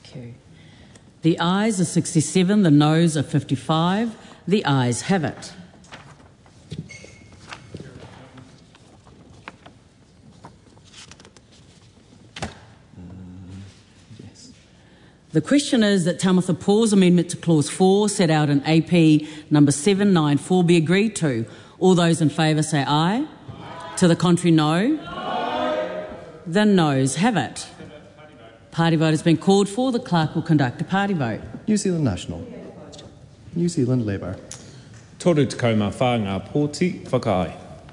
Thank you. The ayes are 67, the noes are 55. The ayes have it. The question is that Tamitha Paul's amendment to Clause 4 set out in AP number 794 be agreed to. All those in favour say aye. Aye. To the contrary, no. No. The noes have it. Party vote has been called for. The clerk will conduct a party vote. New Zealand National. New Zealand Labour. Toru te kaumā whānga pōti whakaae.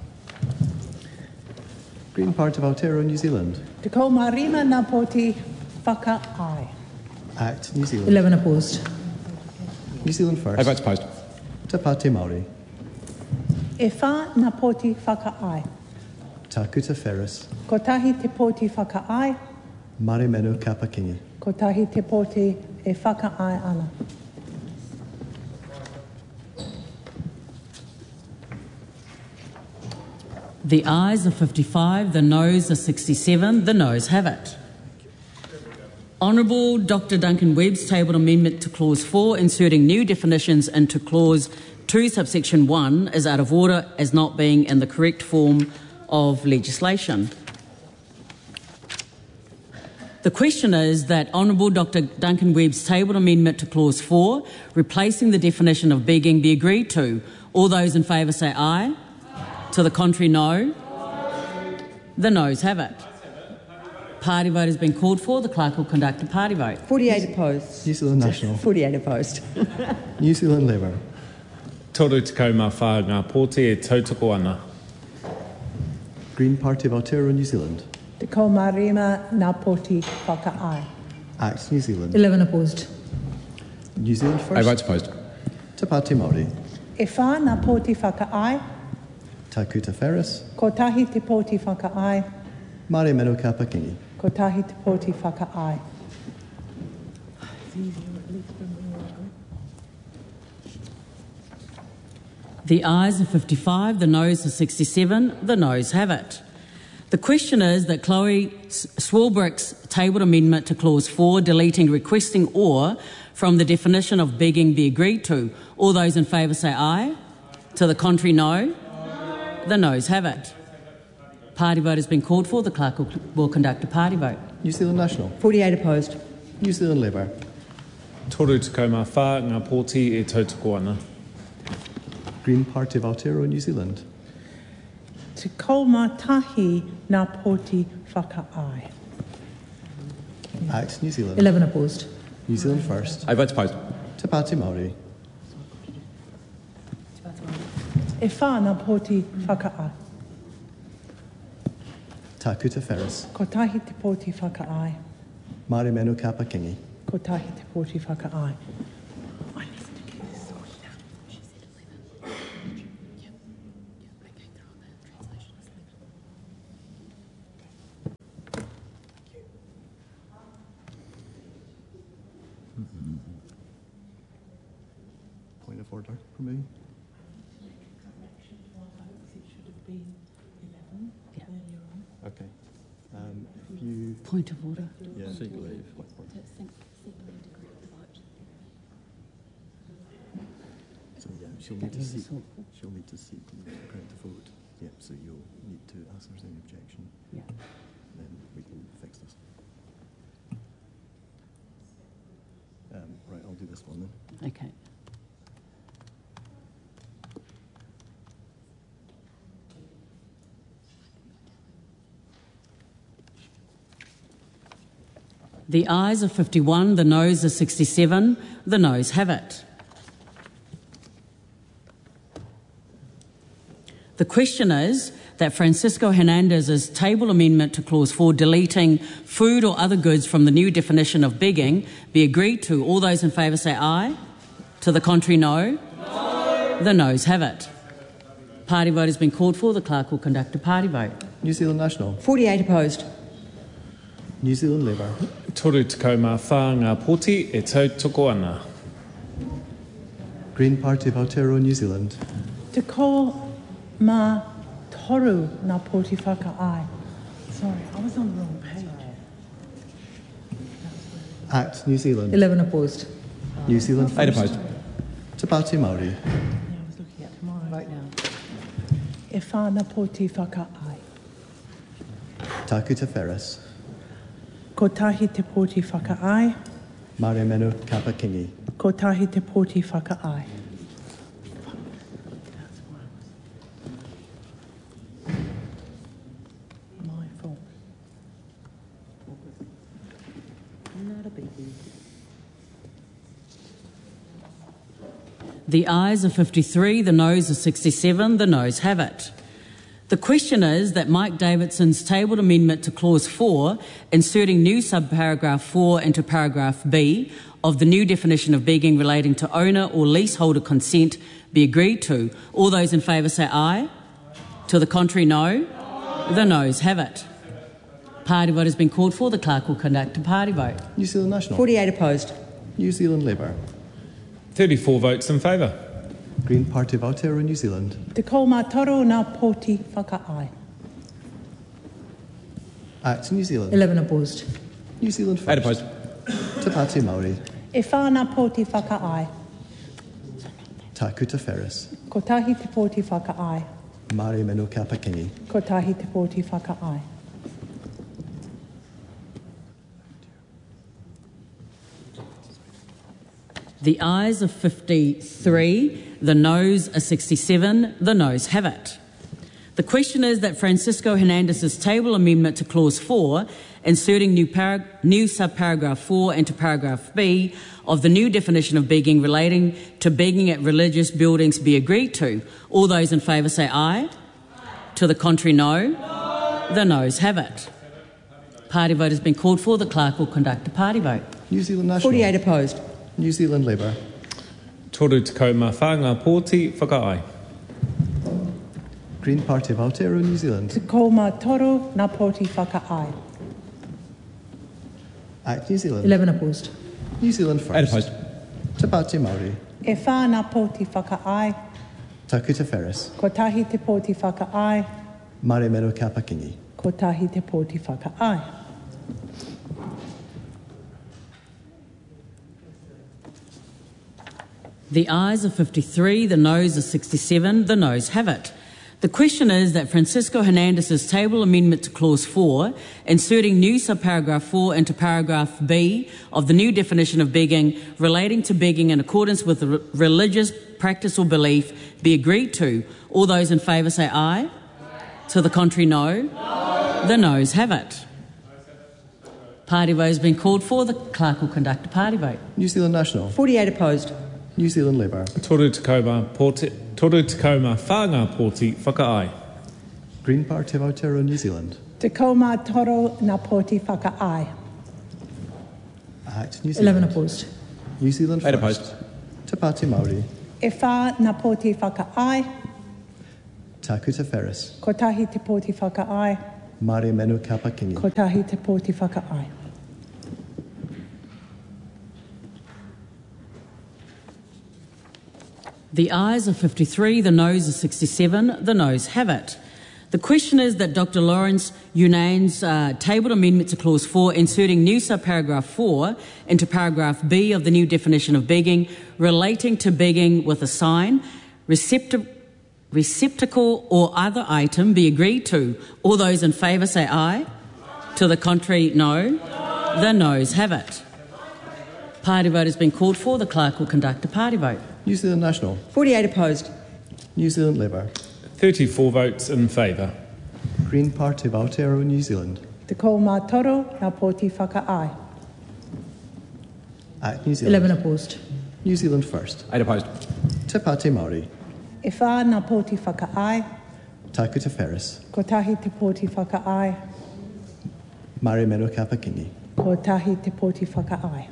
Green Party of Aotearoa, New Zealand. Te kaumā rima ngā pōti whakaae. Act New Zealand. 11 opposed. New Zealand First. I vote opposed. Te Pāti Māori. E whā ngā pōti whakaae. Tā Kuta Ferris. Ko tahi te pōti whakaae. Mare Menu Kapakingi. Ko tahi te pōti e whakaae ana. The ayes are 55, the noes are 67. The noes have it. Honourable Dr Duncan Webb's tabled amendment to Clause 4, inserting new definitions into Clause 2, subsection 1, is out of order as not being in the correct form of legislation. The question is that Honourable Dr Duncan Webb's tabled amendment to Clause 4, replacing the definition of begging, be agreed to. All those in favour say aye. Aye. To the contrary, no. No. The noes have it. Party vote has been called for. The clerk will conduct a party vote. 48 opposed. New Zealand National. 48 opposed. New Zealand Labour. Toru te kaumā whānga pōti e tautoko ana. Green Party of Aotearoa, New Zealand. Te kaumā rima ngā pōti whakaae. Act New Zealand. 11 opposed. New Zealand First. I vote opposed. Te Pāti Māori. E whā ngā pōti whakaae. Tā Kuta Ferris. Ko tahi te pōti whakaae. Mare Menu Kapakingi. Ko tahi te pōti whakaae. The ayes are 55, the noes are 67. The noes have it. The question is that Chloe Swarbrick's tabled amendment to Clause 4, deleting requesting or from the definition of begging, be agreed to. All those in favour say aye. To the contrary, no. The noes have it. Party vote has been called for. The clerk will conduct a party vote. New Zealand National. 48 opposed. New Zealand Labour. Toru te kaumā whānga pōti e tautoko ana. Green Party of Aotearoa, New Zealand. Te kaumā tahi ngā pōti whakaae. Act New Zealand. 11 opposed. New Zealand First. I vote opposed. Te Pāti Māori. E whā ngā pōti whakaae. Tā Kuta Ferris. Ko tahi te pōti whakaae. Mare Menu Kapakingi. Ko tahi te pōti whakaae. Point of order for me. Okay. If you... Point of order. Yeah. Seek leave. So yeah, she'll need to seek to grant the vote. Yeah, so you'll need to ask if there's any objection. Yeah. Then we can fix this. Right, I'll do this one then. Okay. The ayes are 51, the noes are 67. The noes have it. The question is that Francisco Hernandez's table amendment to Clause 4, deleting food or other goods from the new definition of begging, be agreed to. All those in favour say aye. To the contrary, no. No. The noes have it. Party vote has been called for. The clerk will conduct a party vote. New Zealand National. 48 opposed. New Zealand Labour. Toru te kaumā whānga pōti e tautoko ana. Green Party of Aotearoa, New Zealand. Te kaumā toru ngā pōti whakaae. Sorry, I was on the wrong page. Act New Zealand. 11 opposed. New Zealand first. 8 opposed. Te Pāti Māori. I was looking at tomorrow. Right now. E whāna poti whakaai. Taku Te Wheres. Ko tahi te poti whakaai. Mare Menu Kapa Kingi. Ko tahi te poti whakaai. My fault. Not a biggie. The ayes are 53, the noes are 67, the noes have it. The question is that Mike Davidson's tabled amendment to Clause 4, inserting new subparagraph 4 into paragraph B of the new definition of begging relating to owner or leaseholder consent be agreed to. All those in favour say aye. To the contrary, no. The noes have it. Party vote has been called for. The clerk will conduct a party vote. New Zealand National. 48 opposed. New Zealand Labour. 34 votes in favour. Green Party of Aotearoa New Zealand. Te kou mātoro nā poti whakaai. Act New Zealand. 11 opposed. New Zealand 8 first. opposed. Te Pāti Māori. E whāna poti whakaai. Taku Te Wheres. Ko tahi te poti whakaai. Mare Menu Kapa Kingi. Ko tahi te poti whakaai. The ayes are 53, the noes are 67, the noes have it. The question is that Francisco Hernandez's table amendment to Clause 4, inserting new subparagraph 4 into paragraph B of the new definition of begging relating to begging at religious buildings be agreed to. All those in favour say aye. To the contrary, no. The noes have it. Party vote has been called for. The clerk will conduct a party vote. New Zealand National. 48 opposed. New Zealand Labour. Toru te kau mā whānga pōti whakaai. Green Party of Aotearoa New Zealand. Te kou mātoro nā poti whakaai. Act New Zealand. 11 opposed. New Zealand 8 first. opposed. Te Pāti Māori. E whāna poti whakaai. Taku Te Wheres. Ko tahi te poti whakaai. Mare Menu Kapa Kingi. Ko tahi te poti whakaai. The ayes are 53, the noes are 67, the noes have it. The question is that Francisco Hernandez's table amendment to Clause 4, inserting new subparagraph 4 into paragraph B of the new definition of begging relating to begging in accordance with the religious practice or belief be agreed to. All those in favour say aye. To the contrary, no. The noes have it. Party vote has been called for. The clerk will conduct a party vote. New Zealand National. 48 opposed. New Zealand Labour. Toru te kau mā whānga pōti whakaai. Green Party of Aotearoa New Zealand. Te kou mātoro nā poti whakaai. Act New 11 Zealand. opposed. New Zealand 8 first. opposed. Te Pāti Māori. E whā nā poti whakaai. Taku Te Wheres. Ko tahi te poti whakaai. Mare Menu Kapa Kingi. Ko tahi te poti whakaai. The ayes are 53, the noes are 67, the noes have it. The question is that Dr Lawrence Yunane's tabled amendment to Clause 4, inserting new subparagraph 4 into paragraph B of the new definition of begging, relating to begging with a sign, receptacle or other item be agreed to. All those in favour say aye. To the contrary, no. The noes have it. Party vote has been called for. The clerk will conduct a party vote. New Zealand National. 48 opposed. New Zealand Labour. 34 votes in favour. Green Party of Aotearoa New Zealand. Te kou mātoro nā poti whakaai. Act New Zealand. 11 opposed. New Zealand first. 8 opposed. Te Pāti Māori. E whā nā poti whakaai. Taku Te Wheres. Ko tahi te poti whakaai. Mare Menu Kapa Kingi. Ko tahi te poti whakaai.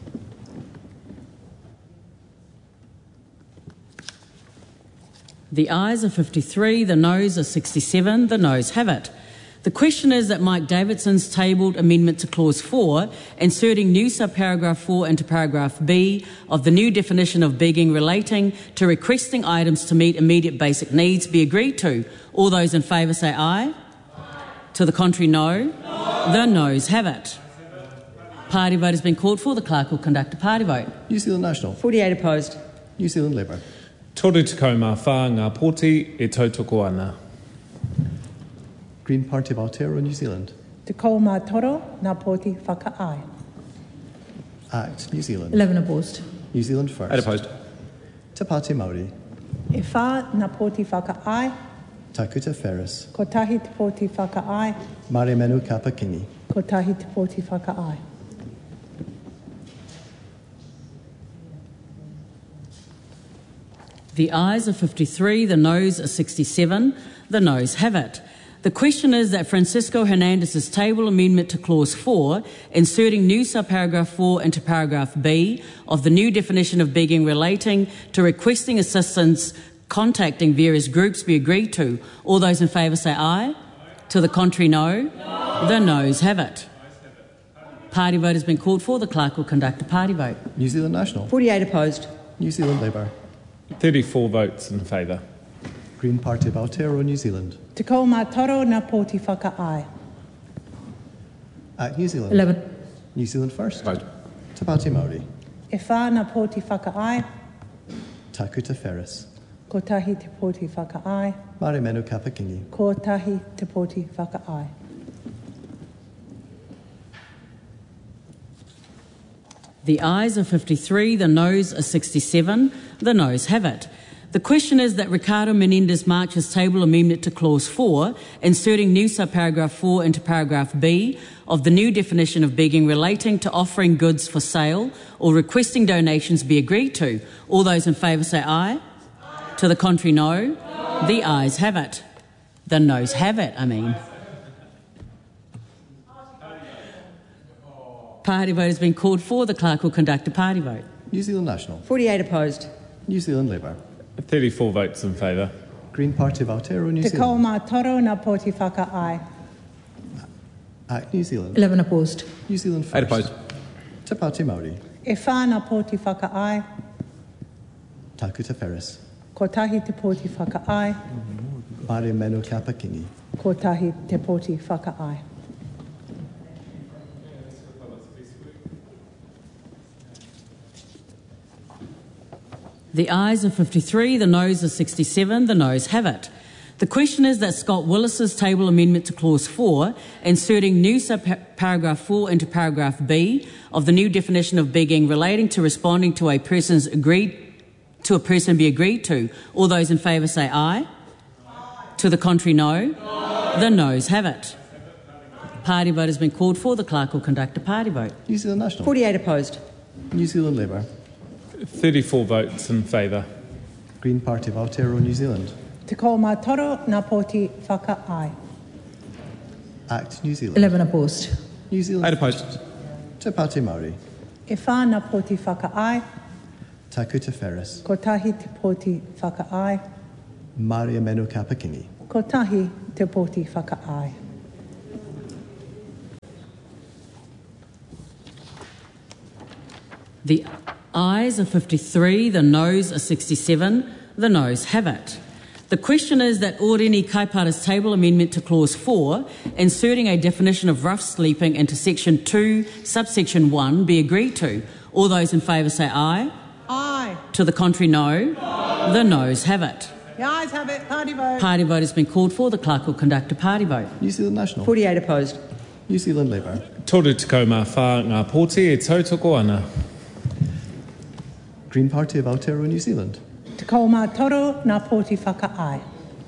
The ayes are 53, the noes are 67, the noes have it. The question is that Mike Davidson's tabled amendment to Clause 4, inserting new subparagraph 4 into paragraph B of the new definition of begging relating to requesting items to meet immediate basic needs be agreed to. All those in favour say aye. To the contrary, no. The noes have it. Party vote has been called for. The clerk will conduct a party vote. New Zealand National. 48 opposed. New Zealand Labour. Toru Tacoma whā ngā pōti e tautoko ana. Green Party of Aotearoa, New Zealand. Te kaumā toro nā pōti whakaai. Act New Zealand. 11 opposed. New Zealand First. Opposed. Te Pāti Māori. E whā nā pōti whakaai, Takuta Ferris. ko tahi te pōti whakaai, Mare Menu Kapakingi. ko tahi te pōti whakaai. The ayes are 53, the noes are 67. The noes have it. The question is that Francisco Hernandez's table amendment to clause 4, inserting new subparagraph 4 into paragraph B of the new definition of begging relating to requesting assistance contacting various groups be agreed to. All those in favour say aye. To the contrary, no. The noes have it. Party vote has been called for. The clerk will conduct a party vote. New Zealand National. 48 opposed. New Zealand Labour. 34 votes in favour. Green Party of Aotearoa, New Zealand. Te kaumā toro nā pōti whakaai. Act New Zealand. 11. New Zealand First. Opposed. Te Pāti Māori. E whā nā pōti whakaai, Takuta Ferris. ko tahi te pōti whakaai, Mare Menu Kapakingi. ko tahi te pōti whakaai. The ayes are 53, the noes are 67. The noes have it. The question is that Ricardo Menendez March's table amendment to clause 4, inserting new subparagraph 4 into paragraph B of the new definition of begging relating to offering goods for sale or requesting donations be agreed to. All those in favour say aye. To the contrary, no. The ayes have it. The noes have it, Party vote has been called for. The clerk will conduct a party vote. New Zealand National. 48 opposed. New Zealand Labour. 34 votes in favour. Green Party of Aotearoa, New Te Zealand. kaumā toro nā pōti whakaai, Act New Zealand. 11 opposed. New Zealand First. Opposed. Te Pāti Māori. e whā nā pōti whakaai, Takuta Ferris. ko tahi te pōti whakaai, Mare Menu Kapakingi. ko tahi te pōti whakaai. The ayes are 53, the noes are 67. The noes have it. The question is that Scott Willis's table amendment to clause 4, inserting new subparagraph 4 into paragraph B of the new definition of begging relating to responding to a person be agreed to. All those in favour say aye. To the contrary, no. The noes have it. Party vote has been called for. The clerk will conduct a party vote. New Zealand National. 48 opposed. New Zealand Labour. 34 votes in favour. Green Party of Aotearoa, New Zealand. Te kaumā toro nā pōti whakaai, Act New Zealand. 11 opposed. New Zealand. Opposed. Te Pāti Māori. e whā nā pōti whakaai, Takuta Ferris. ko tahi te pōti whakaai, Mare Menu Kapakingi. ko tahi te pōti whakaai. The ayes are 53, the noes are 67. The noes have it. The question is that Oreni Kaipara's table amendment to clause 4, inserting a definition of rough sleeping into section 2, subsection 1, be agreed to. All those in favour say aye. Aye. To the contrary, no. The noes have it. The ayes have it. Party vote. Party vote has been called for. The clerk will conduct a party vote. New Zealand National. 48 opposed. New Zealand Labour. Toru Tacoma whā ngā pōti e tautoko ana. Green Party of Aotearoa, New Zealand. Te kaumā toro nā pōti whakaai,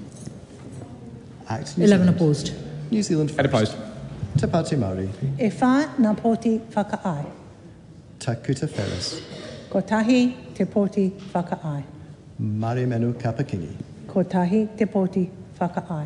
Act New 11 Zealand. opposed. New Zealand First. Opposed. Te Pāti Māori. e whā nā pōti whakaai, Takuta Ferris. ko tahi te pōti whakaai, Mare Menu Kapakingi. ko tahi te pōti whakaai.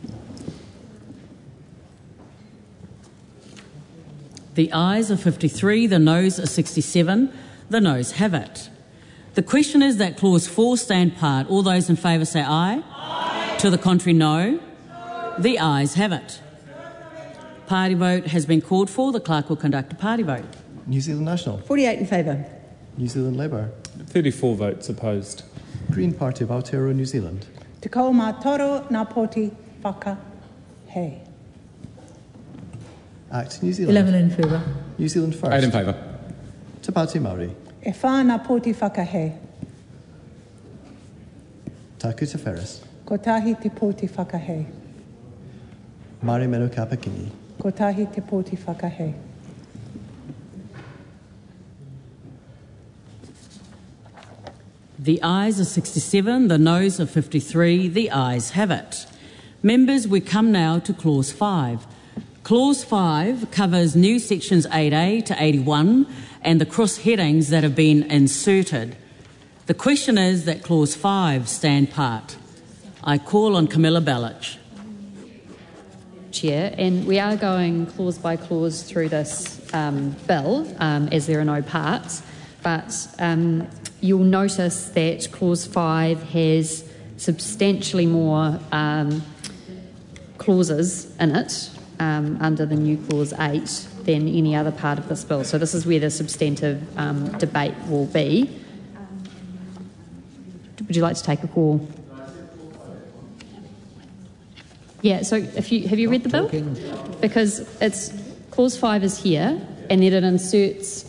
The ayes are 53, the noes are 67. The noes have it. The question is that clause 4 stand part. All those in favour say aye. Aye. To the contrary, no. The ayes have it. Party vote has been called for. The clerk will conduct a party vote. New Zealand National. 48 in favour. New Zealand Labour. 34 votes opposed. Green Party of Aotearoa, New Zealand. Te kaumā toro nā pōti whakahei. Act New Zealand. 11 in favour. New Zealand first. 8 in favour. Te Pāti Māori. E whāna pōti whakahe. Taku Te Wheres. Ko tahi te pōti whakahe. Māori Meno Kapakini. Ko tahi te pōti whakahe. The ayes are 67, the noes are 53, the ayes have it. Members, we come now to Clause 5. Clause 5 covers new sections 8A to 81 and the cross-headings that have been inserted. The question is that Clause 5 stand part. I call on Camilla Bellich. Chair, and we are going clause by clause through this bill as there are no parts, but you'll notice that Clause 5 has substantially more clauses in it under the new Clause 8 than any other part of this bill. So this is where the substantive debate will be. Would you like to take a call? Yeah, so have you read the bill? Because it's Clause 5 is here, and then it inserts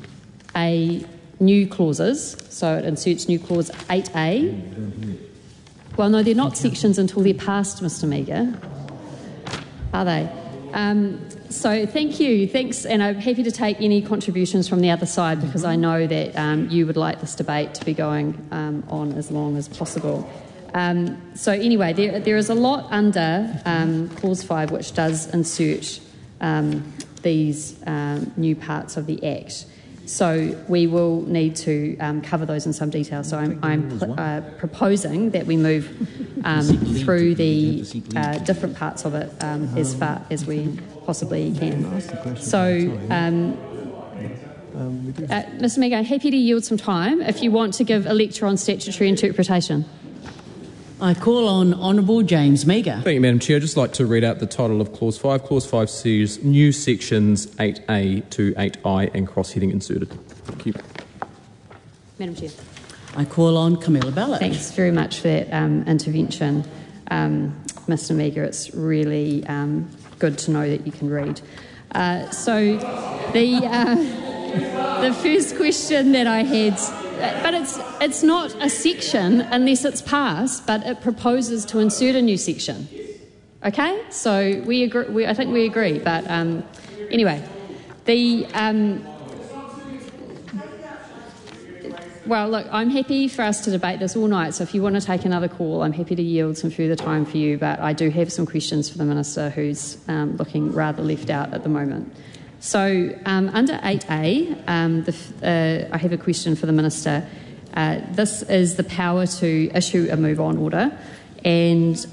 new clauses. So it inserts new Clause 8A. Well, no, they're not sections until they're passed, Mr. Meager. Are they? So thank you. Thanks, and I'm happy to take any contributions from the other side because I know that you would like this debate to be going on as long as possible. So anyway, there is a lot under Clause 5 which does insert these new parts of the Act. So we will need to cover those in some detail. So I'm proposing that we move through the different parts of it as far as we possibly can. So, Mr. Meager, I'm happy to yield some time if you want to give a lecture on statutory interpretation. I call on Honourable James Meager. Thank you, Madam Chair. I'd just like to read out the title of Clause 5. Clause 5 says new sections 8A to 8I and cross-heading inserted. Thank you. Madam Chair. I call on Camilla Bellich. Thanks very much for that intervention, Mr. Meager. It's really good to know that you can read. So the first question that I had, but it's not a section unless it's passed, but it proposes to insert a new section. Okay, so we agree. I think we agree. But anyway, well, look, I'm happy for us to debate this all night. So if you want to take another call, I'm happy to yield some further time for you. But I do have some questions for the Minister, who's looking rather left out at the moment. So under 8A, I have a question for the Minister. This is the power to issue a move-on order, and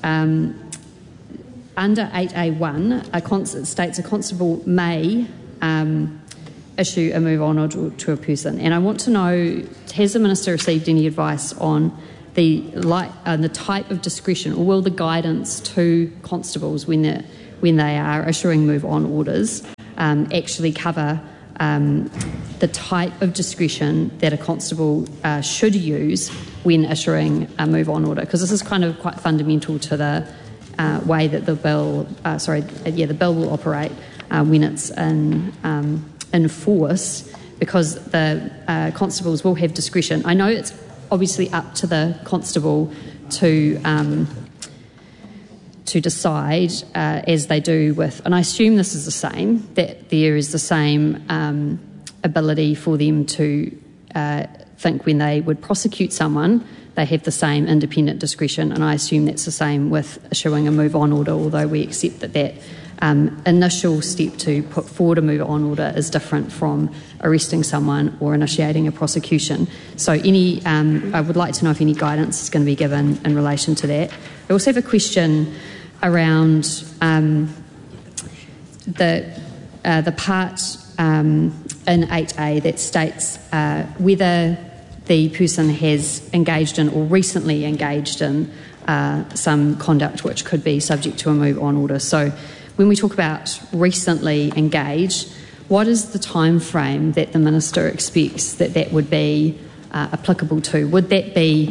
under 8A1, it states a constable may issue a move-on order to a person. And I want to know, has the Minister received any advice on the type of discretion, or will the guidance to constables when they are issuing move-on orders actually cover the type of discretion that a constable should use when issuing a move-on order? Because this is kind of quite fundamental to the way that the bill will operate when it's in force, because the constables will have discretion. I know it's obviously up to the constable to decide, as they do with, and I assume this is the same, that there is the same ability for them to think when they would prosecute someone, they have the same independent discretion, and I assume that's the same with issuing a move-on order, although we accept that initial step to put forward a move-on order is different from arresting someone or initiating a prosecution. So I would like to know if any guidance is going to be given in relation to that. I also have a question around the part in 8A that states whether the person has engaged in or recently engaged in some conduct which could be subject to a move-on order. So when we talk about recently engaged, what is the time frame that the Minister expects that would be applicable to? Would that be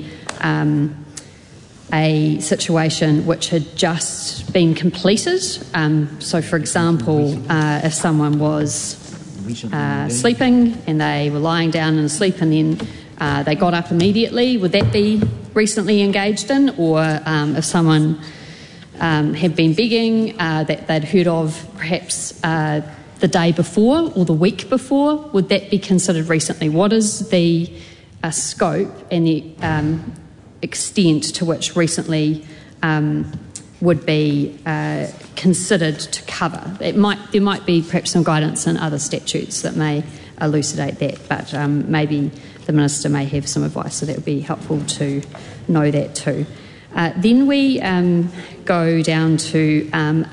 a situation which had just been completed? So, for example, if someone was sleeping and they were lying down and asleep and then they got up immediately, would that be recently engaged in? Or if someone had been begging that they'd heard of perhaps the day before or the week before, would that be considered recently? What is the scope and the extent to which recently would be considered to cover? There might be perhaps some guidance in other statutes that may elucidate that, but maybe the Minister may have some advice, so that would be helpful to know that too. Then we go down to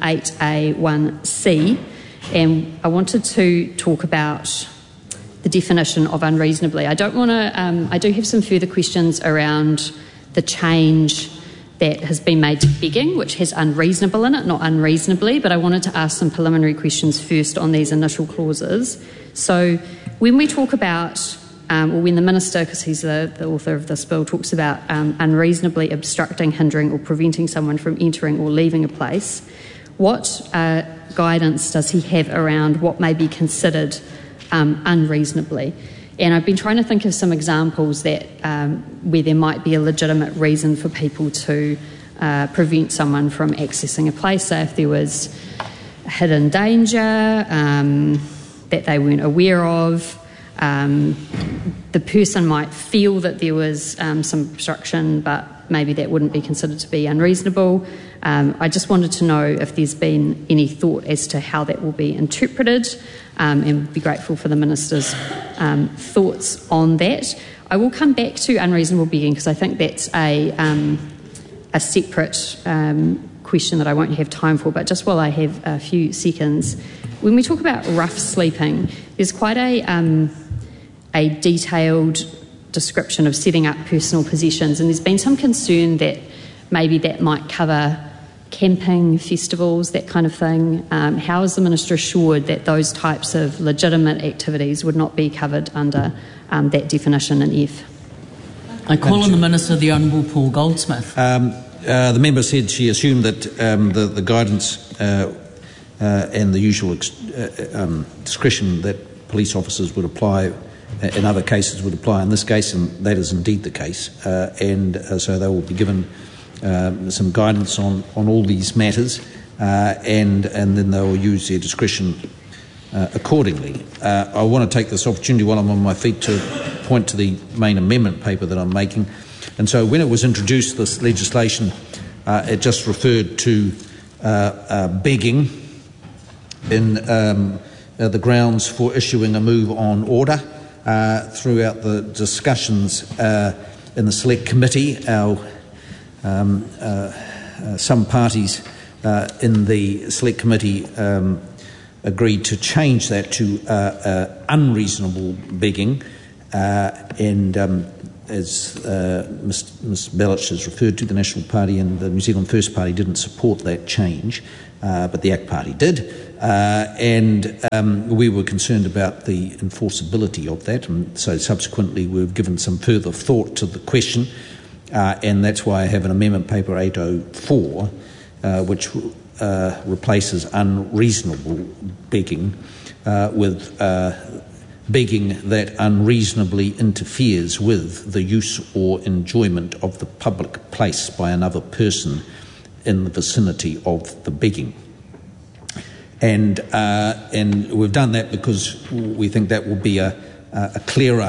8A1C, and I wanted to talk about the definition of unreasonably. I do have some further questions around the change that has been made to begging, which has unreasonable in it, not unreasonably, but I wanted to ask some preliminary questions first on these initial clauses. So when we talk about, or when the Minister, because he's the author of this bill, talks about unreasonably obstructing, hindering or preventing someone from entering or leaving a place, what guidance does he have around what may be considered unreasonably? And I've been trying to think of some examples that where there might be a legitimate reason for people to prevent someone from accessing a place. So if there was a hidden danger that they weren't aware of, the person might feel that there was some obstruction, but maybe that wouldn't be considered to be unreasonable. I just wanted to know if there's been any thought as to how that will be interpreted, and would be grateful for the Minister's thoughts on that. I will come back to unreasonable begging because I think that's a separate question that I won't have time for, but just while I have a few seconds, when we talk about rough sleeping, there's quite a detailed description of setting up personal possessions, and there's been some concern that maybe that might cover camping, festivals, that kind of thing. How is the Minister assured that those types of legitimate activities would not be covered under that definition in F? I call on the Minister, the Honourable Paul Goldsmith. The member said she assumed that the guidance and the usual discretion that police officers would apply in other cases would apply in this case, and that is indeed the case. So they will be given some guidance on all these matters, and then they will use their discretion accordingly. I want to take this opportunity while I'm on my feet to point to the main amendment paper that I'm making. And so when it was introduced, this legislation, it just referred to begging in the grounds for issuing a move-on order. Throughout the discussions in the Select Committee, some parties in the Select Committee agreed to change that to unreasonable begging, and as Ms Bellich has referred to, the National Party and the New Zealand First Party didn't support that change, but the ACT Party did, and we were concerned about the enforceability of that, and so subsequently we've given some further thought to the question, and that's why I have an amendment paper 804 which replaces unreasonable begging with begging that unreasonably interferes with the use or enjoyment of the public place by another person in the vicinity of the begging. And we've done that because we think that will be a clearer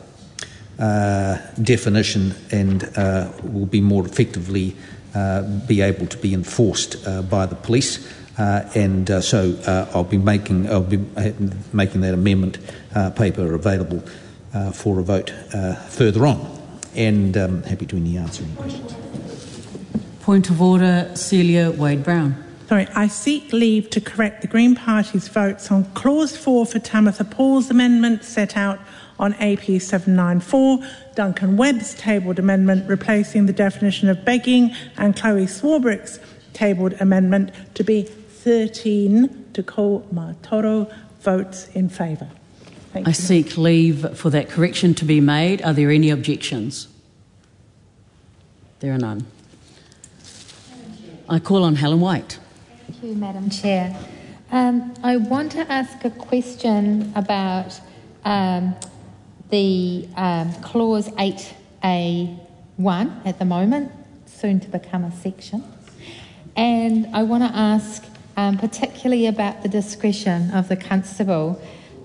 definition and will be more effectively be able to be enforced by the police. So I'll be making that amendment paper available for a vote further on, and happy to answer any questions. Point of order, Celia Wade-Brown. Sorry, I seek leave to correct the Green Party's votes on Clause 4 for Tamitha Paul's amendment set out on AP 794, Duncan Webb's tabled amendment replacing the definition of begging, and Chloe Swarbrick's tabled amendment to be 13 to call Martoro votes in favour. Thank you. I seek leave for that correction to be made. Are there any objections? There are none. I call on Helen White. Thank you, Madam Chair. I want to ask a question about the clause 8A1 at the moment, soon to become a section. And I want to ask particularly about the discretion of the constable.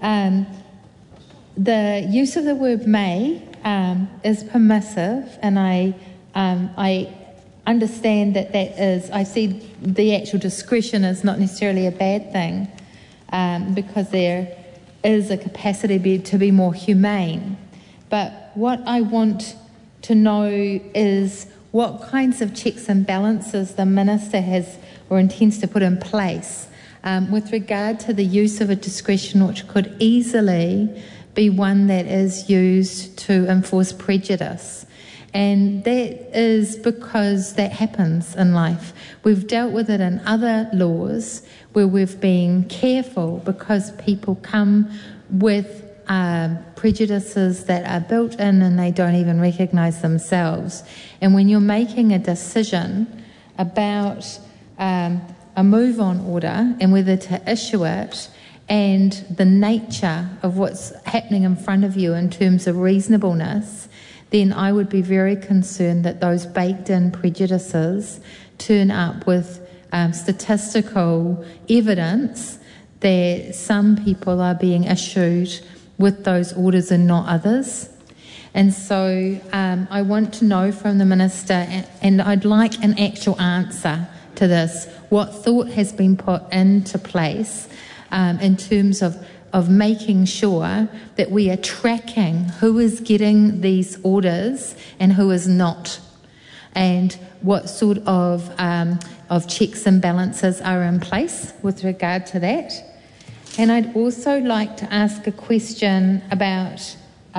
The use of the word may is permissive, and I understand that is, I see the actual discretion is not necessarily a bad thing, because there is a capacity to be more humane. But what I want to know is what kinds of checks and balances the Minister has or intends to put in place with regard to the use of a discretion which could easily be one that is used to enforce prejudice. And that is because that happens in life. We've dealt with it in other laws where we've been careful because people come with prejudices that are built in and they don't even recognise themselves. And when you're making a decision about a move-on order and whether to issue it, and the nature of what's happening in front of you in terms of reasonableness, then I would be very concerned that those baked-in prejudices turn up with statistical evidence that some people are being issued with those orders and not others. And so I want to know from the Minister, and I'd like an actual answer to this, what thought has been put into place in terms of making sure that we are tracking who is getting these orders and who is not, and what sort of checks and balances are in place with regard to that. And I'd also like to ask a question about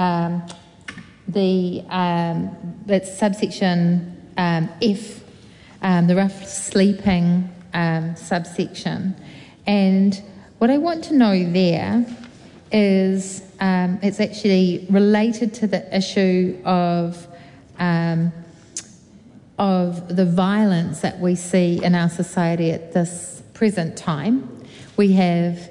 that's subsection F, the rough sleeping subsection. And what I want to know there is it's actually related to the issue of the violence that we see in our society at this present time. We have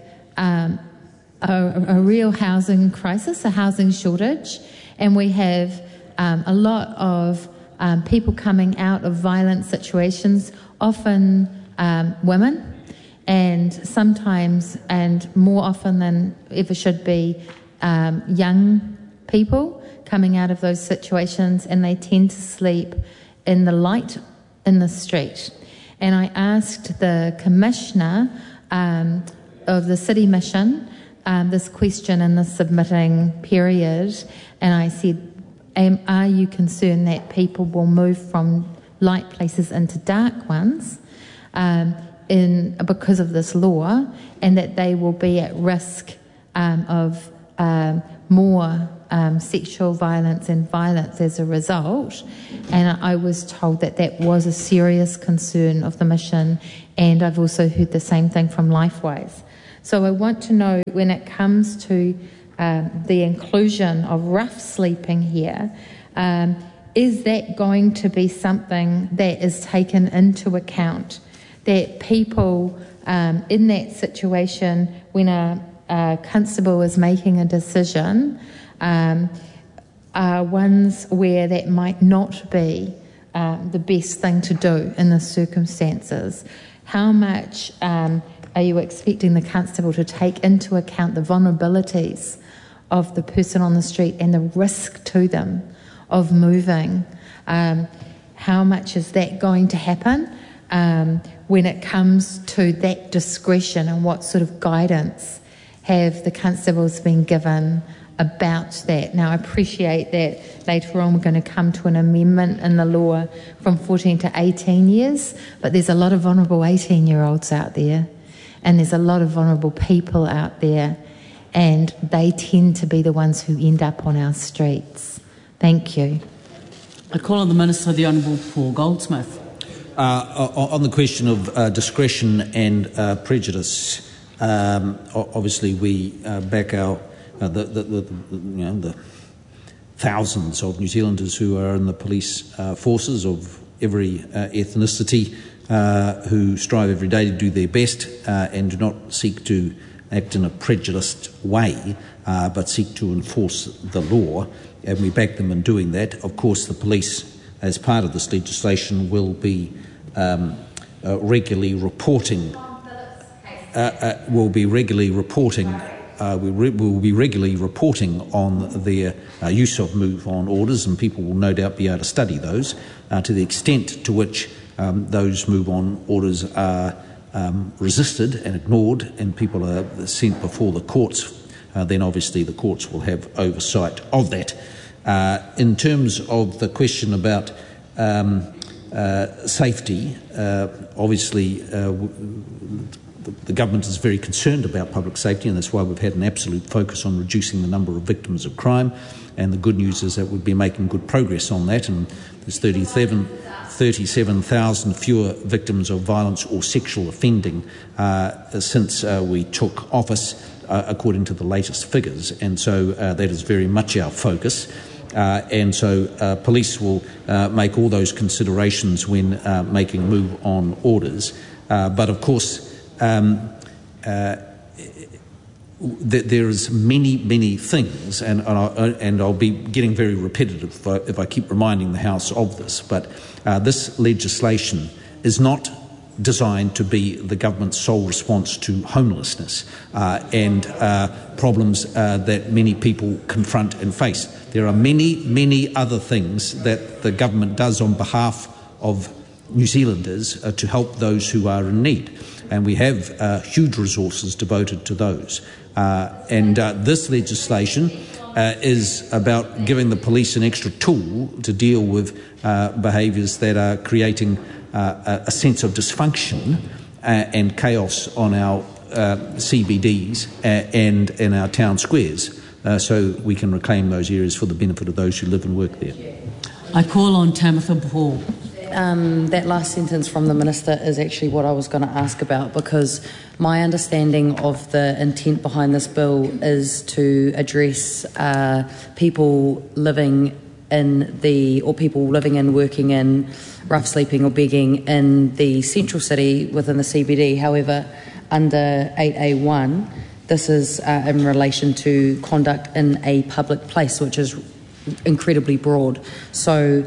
a real housing crisis, a housing shortage, and we have a lot of people coming out of violent situations, often women, and sometimes, and more often than ever should be, young people coming out of those situations, and they tend to sleep in the light in the street. And I asked the Commissioner of the City Mission this question in the submitting period, and I said, are you concerned that people will move from light places into dark ones because of this law, and that they will be at risk of more sexual violence and violence as a result? And I was told that that was a serious concern of the mission, and I've also heard the same thing from Lifewise. So I want to know, when it comes to the inclusion of rough sleeping here, is that going to be something that is taken into account, that people in that situation, when a constable is making a decision, are ones where that might not be the best thing to do in the circumstances? How much are you expecting the constable to take into account the vulnerabilities of the person on the street and the risk to them of moving? How much is that going to happen when it comes to that discretion, and what sort of guidance have the constables been given about that? Now, I appreciate that later on we're going to come to an amendment in the law from 14 to 18 years, but there's a lot of vulnerable 18-year-olds out there, and there's a lot of vulnerable people out there, and they tend to be the ones who end up on our streets. Thank you. I call on the Minister, the Honourable Paul Goldsmith. On the question of discretion and prejudice, obviously we back our the thousands of New Zealanders who are in the police forces of every ethnicity who strive every day to do their best and do not seek to act in a prejudiced way, but seek to enforce the law, and we back them in doing that. Of course, the police, as part of this legislation, will be regularly reporting. Will be regularly reporting on their use of move-on orders, and people will no doubt be able to study those. To the extent to which those move-on orders are resisted and ignored and people are sent before the courts, then obviously the courts will have oversight of that. In terms of the question about safety, obviously the government is very concerned about public safety, and that's why we've had an absolute focus on reducing the number of victims of crime. And the good news is that we've been making good progress on that, and there's 37,000 fewer victims of violence or sexual offending since we took office, according to the latest figures. And so that is very much our focus. And so police will make all those considerations when making move-on orders. But of course, there is many things, and I'll be getting very repetitive if I keep reminding the House of this, but this legislation is not designed to be the government's sole response to homelessness and problems that many people confront and face. There are many other things that the government does on behalf of New Zealanders to help those who are in need, and we have huge resources devoted to those. And this legislation is about giving the police an extra tool to deal with behaviours that are creating a sense of dysfunction and chaos on our CBDs and in our town squares, so we can reclaim those areas for the benefit of those who live and work there. I call on Tamitha Paul. That last sentence from the Minister is actually what I was going to ask about, because my understanding of the intent behind this bill is to address people living in working in, rough sleeping or begging in the central city within the CBD. However, under 8A1, this is in relation to conduct in a public place, which is incredibly broad. So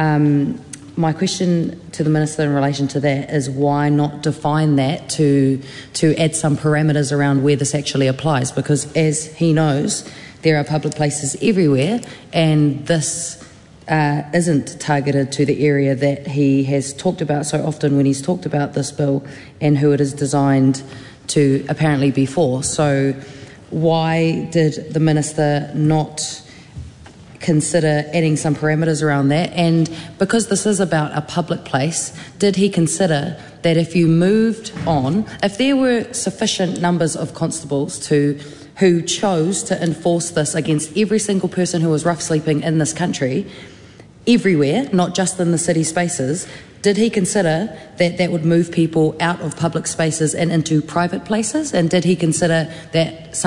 my question to the Minister in relation to that is, why not define that to add some parameters around where this actually applies? Because as he knows, there are public places everywhere, and this isn't targeted to the area that he has talked about so often when he's talked about this bill and who it is designed to apparently be for. So why did the Minister not consider adding some parameters around that? And because this is about a public place, did he consider that if you moved on, if there were sufficient numbers of constables who chose to enforce this against every single person who was rough sleeping in this country, everywhere, not just in the city spaces, did he consider that that would move people out of public spaces and into private places? And did he consider that